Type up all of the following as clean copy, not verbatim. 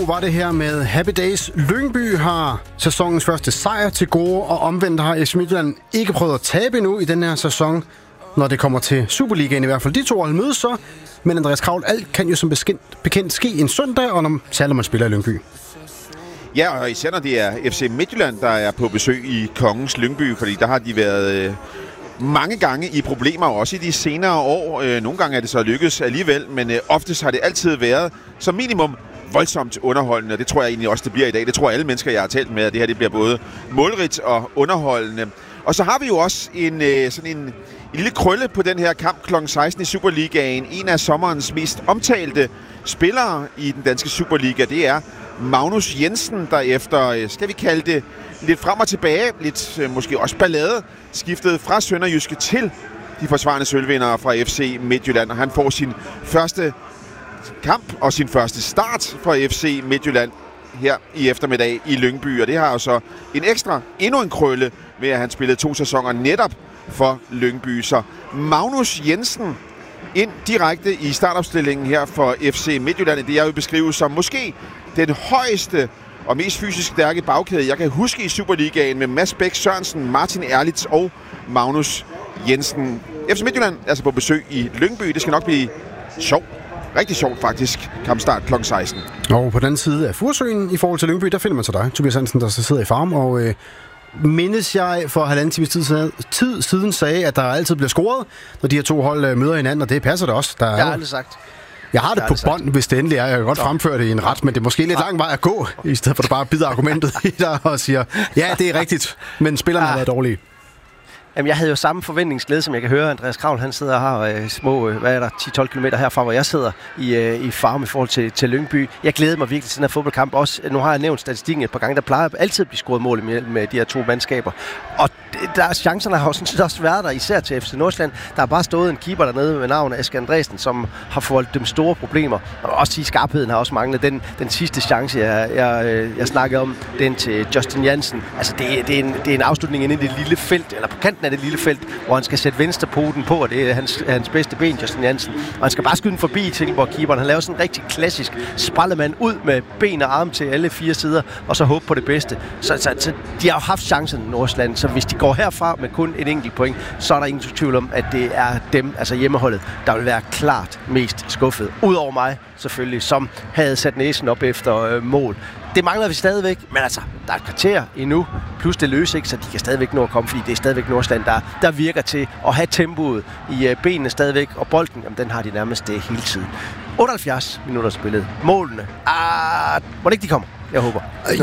var det her med Happy Days. Lyngby har sæsonens første sejr til gode, og omvendt har FC Midtjylland ikke prøvet at tabe endnu i den her sæson, når det kommer til Superligaen i hvert fald. De to hold mødes så, men Andreas Kravl, alt kan jo som bekendt ske en søndag, og særligt man spiller i Lyngby. Ja, og især når det er FC Midtjylland, der er på besøg i Kongens Lyngby, fordi der har de været mange gange i problemer, også i de senere år. Nogle gange er det så lykkedes alligevel, men oftest har det altid været som minimum voldsomt underholdende, og det tror jeg egentlig også, det bliver i dag. Det tror jeg alle mennesker, jeg har talt med, at det her det bliver både målrigt og underholdende. Og så har vi jo også en lille krølle på den her kamp kl. 16 i Superligaen. En af sommerens mest omtalte spillere i den danske Superliga, det er Magnus Jensen, der efter, skal vi kalde det, lidt frem og tilbage, lidt måske også ballade, skiftede fra Sønderjyske til de forsvarende sølvvindere fra FC Midtjylland, og han får sin første kamp og sin første start fra FC Midtjylland her i eftermiddag i Lyngby, og det har jo så endnu en krølle ved, at han spillede 2 sæsoner netop for Lyngby. Så Magnus Jensen ind direkte i startopstillingen her for FC Midtjylland. Det jeg vil beskrive som måske den højeste og mest fysisk stærke bagkæde, jeg kan huske i Superligaen med Mads Bæk Sørensen, Martin Erlitz og Magnus Jensen. FC Midtjylland er altså på besøg i Lyngby. Det skal nok blive sjovt. Rigtig sjovt faktisk. Kampstart kl. 16. Og på den anden side af Furesøen i forhold til Lyngby, der finder man så dig, Tobias Hansen, der så sidder i Farm. Og mindes jeg for 1,5 times tid siden sagde, at der altid bliver scoret, når de her to hold møder hinanden, og det passer det også. Jeg har aldrig sagt. Jeg har det på bånd, hvis det endelig er. Jeg kan godt fremføre det i en ret, men det er måske lidt lang vej at gå, i stedet for at du bare bider argumentet i dig og siger, ja, det er rigtigt, men spillerne har været dårlige. Jamen, jeg havde jo samme forventningsglæde, som jeg kan høre. Andreas Kravl, han sidder her små, 10-12 km herfra, hvor jeg sidder i Farm i forhold til Lyngby. Jeg glæder mig virkelig til den her fodboldkamp også. Nu har jeg nævnt statistikken et par gange. Der plejer altid at blive scoret mål med de her to mandskaber. Og chancerne har også været der, især til FC Nordsjælland. Der har bare stået en keeper dernede med navn Asger Andresen, som har forvoldt dem store problemer. Og også i skarpheden har også manglet. Den sidste chance, jeg snakkede om, den til Justin Jansen. Altså, det er en afslutning inde i det lille felt, eller på kanten af det lille felt, hvor han skal sætte venstrepoten på, og det er hans bedste ben, Justin Jansen. Og han skal bare skyde den forbi Silkeborg-keeperen. Han laver sådan en rigtig klassisk sprællemand ud med ben og arm til alle 4 sider, og så håbe på det bedste. Så de har jo haft chancen i Nordsjælland, så hvis de går herfra med kun et enkelt point, så er der ingen tvivl om, at det er dem, altså hjemmeholdet, der vil være klart mest skuffet. Udover mig, selvfølgelig, som havde sat næsen op efter mål. Det mangler vi stadigvæk, men altså, der er et kvarter endnu, plus det løser ikke, så de kan stadigvæk nå at komme, fordi det er stadigvæk Nordsjælland, der virker til at have tempoet i benene stadigvæk, og bolden, jamen, den har de nærmest det hele tiden. 78 minutter spillet. Målene, må det ikke de kommer? Jeg håber.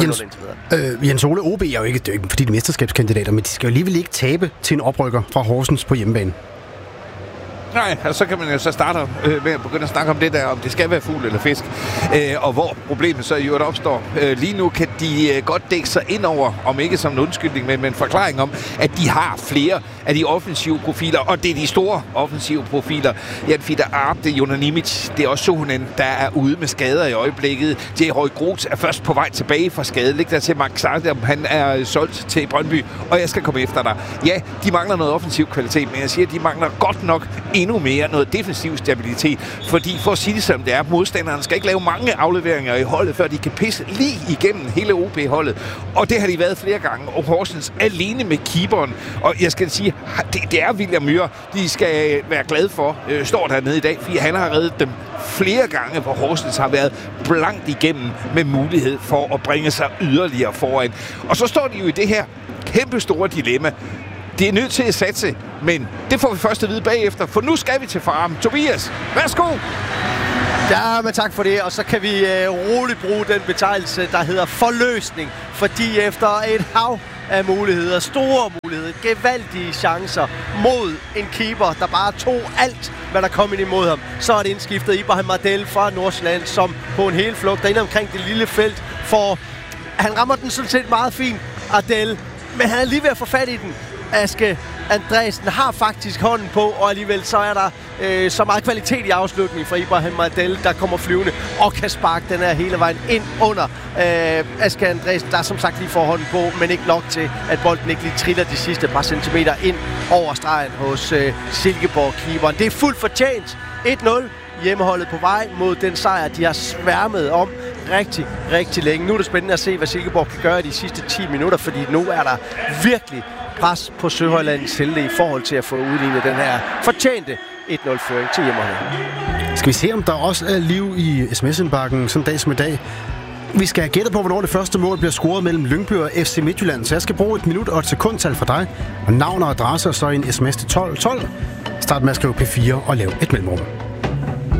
Jens Ole, OB er jo ikke fordi de er mesterskabskandidater, men de skal jo alligevel ikke tabe til en oprykker fra Horsens på hjemmebane. Nej, altså så kan man jo så starte med at begynde at snakke om det der, om det skal være fugl eller fisk, og hvor problemet så i øvrigt opstår. Lige nu kan de godt dække sig ind over, om ikke som en undskyldning, men en forklaring om, at de har flere af de offensive profiler, og det er de store offensive profiler. Jan Fieder Arp, det er Jonas Nimic, det er også Sohonen, der er ude med skader i øjeblikket. Roy Groth er først på vej tilbage fra skade. Læg der til Mark Sartre, han er solgt til Brøndby, og jeg skal komme efter dig. Ja, de mangler noget offensiv kvalitet, men jeg siger, at de mangler godt nok endnu mere noget defensiv stabilitet, fordi for at sige det som det er, modstanderne skal ikke lave mange afleveringer i holdet, før de kan pisse lige igennem hele OB-holdet, og det har de været flere gange, og Horsens alene med keeperen, og jeg skal sige, det er William Myhre, de skal være glade for, står dernede i dag, fordi han har reddet dem flere gange, hvor Horsens har været blankt igennem med mulighed for at bringe sig yderligere foran. Og så står de jo i det her kæmpe store dilemma. Det er nødt til at satse, men det får vi først at vide bagefter, for nu skal vi til Farm. Tobias, værsgo! Ja, men tak for det, og så kan vi roligt bruge den betegnelse, der hedder forløsning, fordi efter et hav af muligheder, store muligheder, gevaldige chancer mod en keeper, der bare tog alt, hvad der kom ind imod ham, så er det indskiftet Ibrahim Ardel fra Nordsjælland, som på en hel flugt derinde omkring det lille felt, for han rammer den sådan set meget fint, Ardel, men han er lige ved at få fat i den. Aske Andresen har faktisk hånden på, og alligevel så er der så meget kvalitet i afslutningen fra Ibrahim Ardel, der kommer flyvende og kan sparke den her hele vejen ind under Aske Andresen, der som sagt lige får hånden på, men ikke nok til, at bolden ikke lige triller de sidste par centimeter ind over stregen hos Silkeborg-keeperen. Det er fuldt fortjent. 1-0. Hjemmeholdet på vej mod den sejr, de har sværmet om rigtig, rigtig længe. Nu er det spændende at se, hvad Silkeborg kan gøre i de sidste 10 minutter, fordi nu er der virkelig pres på Søhøjlandets helte i forhold til at få udlignet den her fortjente 1-0-føring til hjemmeholdet. Skal vi se, om der også er liv i sms-indbakken sådan en dag som i dag? Vi skal have gættet på, hvornår det første mål bliver scoret mellem Lyngby og FC Midtjylland, så jeg skal bruge 1 minut og et sekundtal for dig. Og navn og adresse, og så en sms til 1212. Start med at skrive P4 og lave et mellemrum.